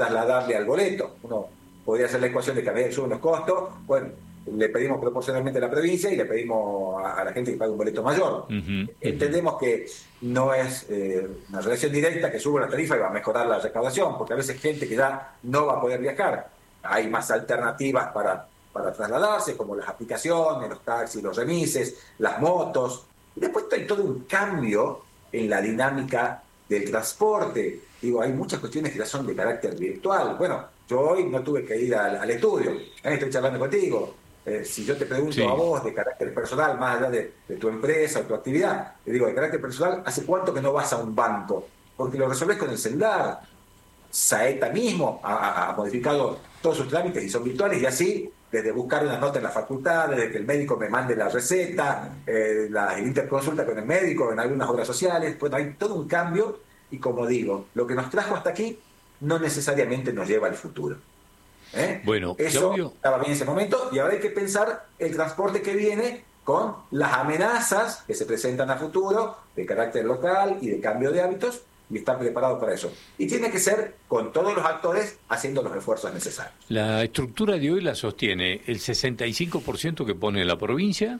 trasladarle al boleto. Uno podría hacer la ecuación de que a medida que suben los costos, bueno, le pedimos proporcionalmente a la provincia y le pedimos a la gente que pague un boleto mayor. Ujú, ujú. Entendemos que no es una relación directa que sube la tarifa y va a mejorar la recaudación, porque a veces gente que ya no va a poder viajar, hay más alternativas para trasladarse, como las aplicaciones, los taxis, los remises, las motos. Y después hay todo un cambio en la dinámica del transporte. Digo, hay muchas cuestiones que ya son de carácter virtual. Bueno, yo hoy no tuve que ir al estudio, estoy charlando contigo. Si yo te pregunto a Sí. vos de carácter personal, más allá de tu empresa o tu actividad, te digo, de carácter personal, ¿hace cuánto que no vas a un banco? Porque lo resolvés con el celular. Saeta mismo ha modificado todos sus trámites y son virtuales, y así, desde buscar una nota en la facultad, desde que el médico me mande la receta, la interconsulta con el médico en algunas obras sociales, bueno, hay todo un cambio, y como digo, lo que nos trajo hasta aquí no necesariamente nos lleva al futuro. ¿Eh? Bueno, Eso Claudio, estaba bien en ese momento, y ahora hay que pensar el transporte que viene con las amenazas que se presentan a futuro de carácter local y de cambio de hábitos, y estar preparado para eso. Y tiene que ser con todos los actores haciendo los esfuerzos necesarios. la estructura de hoy la sostiene el 65% que pone la provincia,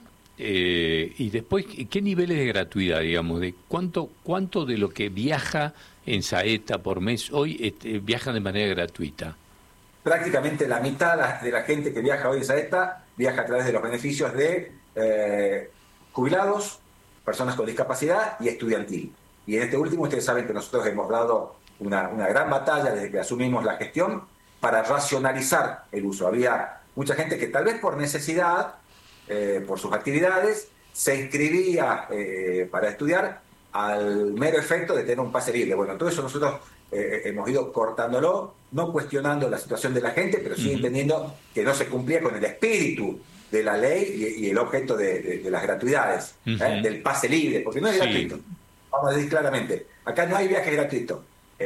y después, ¿qué niveles de gratuidad, digamos? De cuánto de lo que viaja en Saeta por mes hoy viaja de manera gratuita? Prácticamente la mitad de la gente que viaja hoy en Saeta viaja a través de los beneficios de jubilados, personas con discapacidad y estudiantil. Y en este último, ustedes saben que nosotros hemos dado una gran batalla desde que asumimos la gestión para racionalizar el uso. Había mucha gente que tal vez por necesidad, por sus actividades, se inscribía para estudiar al mero efecto de tener un pase libre. Bueno, todo eso nosotros hemos ido cortándolo, no cuestionando la situación de la gente, pero sí Ujú. entendiendo que no se cumplía con el espíritu de la ley y el objeto de las gratuidades, Ujú. del pase libre, porque no es Sí. gratuito. Vamos a decir claramente, acá no hay viaje gratuito.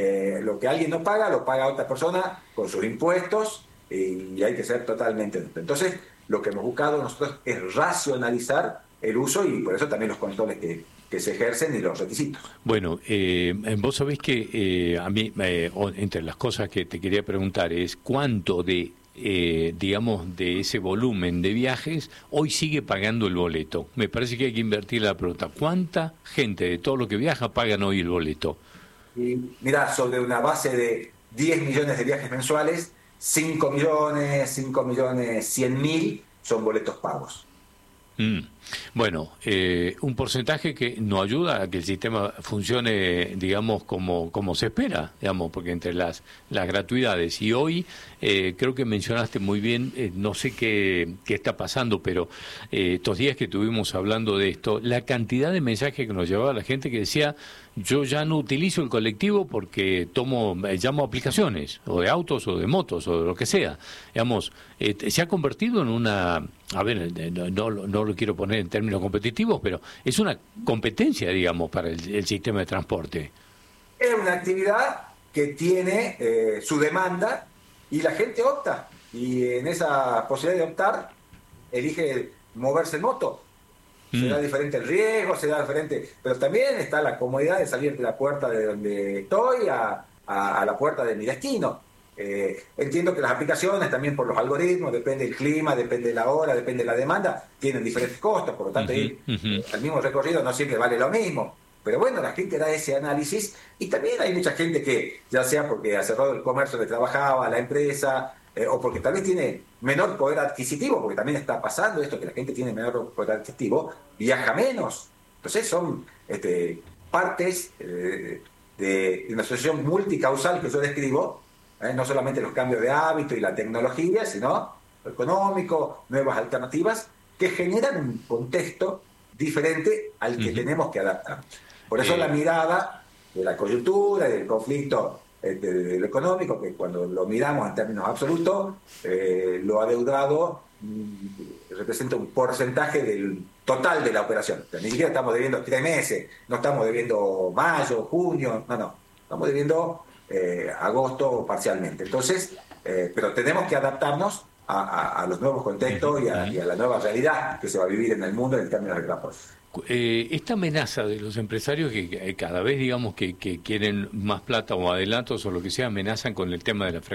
Lo que alguien no paga, lo paga otra persona con sus impuestos, y hay que ser totalmente honesto. Entonces, lo que hemos buscado nosotros es racionalizar el uso, y por eso también los controles que se ejercen y los requisitos. Bueno, vos sabés que a mí, entre las cosas que te quería preguntar es cuánto de, digamos, de ese volumen de viajes hoy sigue pagando el boleto. Me parece que hay que invertir la pregunta. ¿Cuánta gente de todo lo que viaja pagan hoy el boleto? Y mira, sobre una base de 10 millones de viajes mensuales, 5 millones, 5 millones 100 mil son boletos pagos. Mm. Bueno, un porcentaje que no ayuda a que el sistema funcione, digamos, como se espera, digamos, porque entre las gratuidades y hoy, creo que mencionaste muy bien, no sé qué está pasando, pero estos días que estuvimos hablando de esto, la cantidad de mensajes que nos llevaba la gente que decía, yo ya no utilizo el colectivo porque llamo aplicaciones, o de autos, o de motos, o de lo que sea, digamos, se ha convertido en una, a ver, no lo quiero poner en términos competitivos, pero es una competencia, digamos, para el sistema de transporte. Es una actividad que tiene su demanda, y la gente opta. Y en esa posibilidad de optar, elige moverse en moto. Será Mm, diferente el riesgo, será diferente, pero también está la comodidad de salir de la puerta de donde estoy a la puerta de mi destino. Entiendo que las aplicaciones también por los algoritmos, depende del clima, depende de la hora, depende de la demanda, tienen diferentes costos, por lo tanto ujú, ir ujú. al mismo recorrido no siempre vale lo mismo. Pero bueno, la gente da ese análisis, y también hay mucha gente que, ya sea porque ha cerrado el comercio donde trabajaba, la empresa, o porque tal vez tiene menor poder adquisitivo, porque también está pasando esto, que la gente tiene menor poder adquisitivo, viaja menos. Entonces son partes de una asociación multicausal que yo describo, no solamente los cambios de hábito y la tecnología, sino lo económico, nuevas alternativas, que generan un contexto diferente al que Ujú. tenemos que adaptar. Por eso la Eh, mirada de la coyuntura y del conflicto de lo económico, que cuando lo miramos en términos absolutos, lo adeudado representa un porcentaje del total de la operación. O sea, ni siquiera estamos debiendo 3 meses, no estamos debiendo mayo, junio, no, estamos debiendo agosto parcialmente. Entonces, pero tenemos que adaptarnos a los nuevos contextos y a la nueva realidad que se va a vivir en el mundo en términos de transporte. Esta amenaza de los empresarios que cada vez, digamos, que quieren más plata o adelantos o lo que sea, amenazan con el tema de la